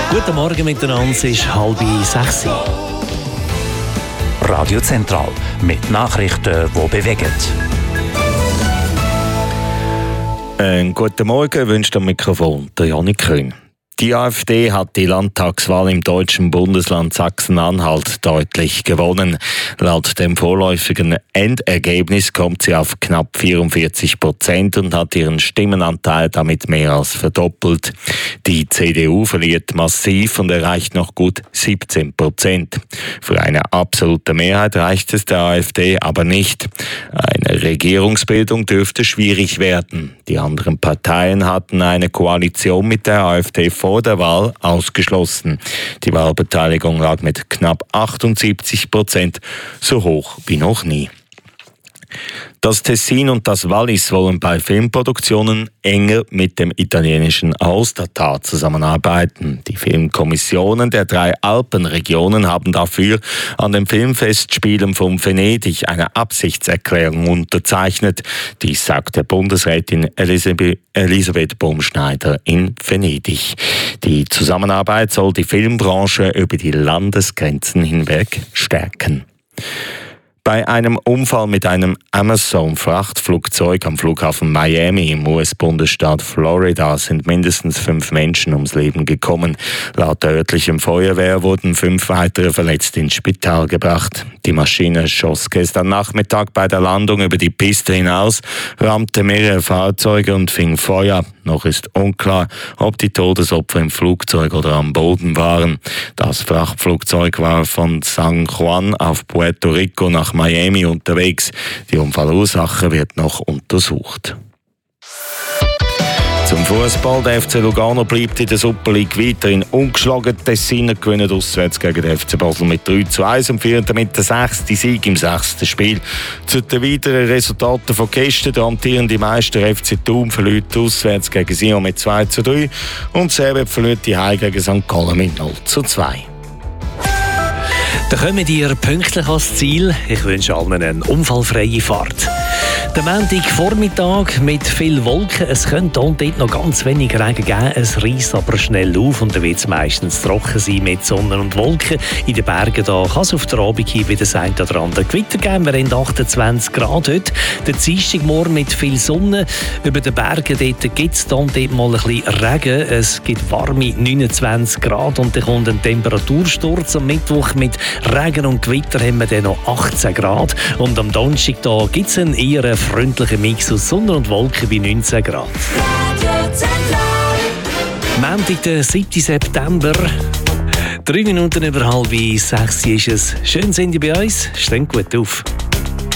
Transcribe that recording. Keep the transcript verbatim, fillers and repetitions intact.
Guten Morgen miteinander, es ist halb sechs. Radio Zentral mit Nachrichten, die bewegen. Einen guten Morgen wünscht am Mikrofon der Janik Kühn. Die AfD hat die Landtagswahl im deutschen Bundesland Sachsen-Anhalt deutlich gewonnen. Laut dem vorläufigen Endergebnis kommt sie auf knapp vierundvierzig Prozent und hat ihren Stimmenanteil damit mehr als verdoppelt. Die C D U verliert massiv und erreicht noch gut siebzehn Prozent. Für eine absolute Mehrheit reicht es der AfD aber nicht. Eine Regierungsbildung dürfte schwierig werden. Die anderen Parteien hatten eine Koalition mit der AfD vor vor der Wahl ausgeschlossen. Die Wahlbeteiligung lag mit knapp achtundsiebzig Prozent so hoch wie noch nie. Das Tessin und das Wallis wollen bei Filmproduktionen enger mit dem italienischen Aostatal zusammenarbeiten. Die Filmkommissionen der drei Alpenregionen haben dafür an den Filmfestspielen von Venedig eine Absichtserklärung unterzeichnet. Dies sagte Bundesrätin Elisabeth, Elisabeth Baumschneider in Venedig. Die Zusammenarbeit soll die Filmbranche über die Landesgrenzen hinweg stärken. Bei einem Unfall mit einem Amazon-Frachtflugzeug am Flughafen Miami im U S-Bundesstaat Florida sind mindestens fünf Menschen ums Leben gekommen. Laut der örtlichen Feuerwehr wurden fünf weitere verletzt ins Spital gebracht. Die Maschine schoss gestern Nachmittag bei der Landung über die Piste hinaus, rammte mehrere Fahrzeuge und fing Feuer. Noch ist unklar, ob die Todesopfer im Flugzeug oder am Boden waren. Das Frachtflugzeug war von San Juan auf Puerto Rico nach Miami unterwegs. Die Unfallursache wird noch untersucht. Zum Fußball. Der F C Lugano bleibt in der Super League weiterhin ungeschlagen. Die Tessiner gewinnen auswärts gegen den F C Basel mit drei zu eins und führen damit den sechsten Sieg im sechsten Spiel. Zu den weiteren Resultaten von gestern: der amtierende Meister F C Thun verliert auswärts gegen Sion mit zwei zu drei und Servet verliert die Heim gegen Sankt Gallen mit null zu zwei. Dann kommen ihr pünktlich ans Ziel. Ich wünsche allen eine unfallfreie Fahrt. Der Montagvormittag mit viel Wolken. Es könnte und dort noch ganz wenig Regen geben. Es reisst aber schnell auf und dann wird es meistens trocken sein mit Sonne und Wolken. In den Bergen da kann es auf der Abend hin wieder ein oder andere Gewitter geben. Wir haben achtundzwanzig Grad heute. Der Dienstagmorgen mit viel Sonne. Über den Bergen gibt es dann dort mal ein bisschen Regen. Es gibt warme neunundzwanzig Grad und dann kommt ein Temperatursturz. Am Mittwoch mit Regen und Gewitter haben wir dann noch achtzehn Grad. Und am Donnerstag da gibt es einen eher freundlichen Mix aus Sonne und Wolken bei neunzehn Grad. Montag, der siebten September. Drei Minuten über halb sechs ist es. Schön sind Sie bei uns. Stehen gut auf.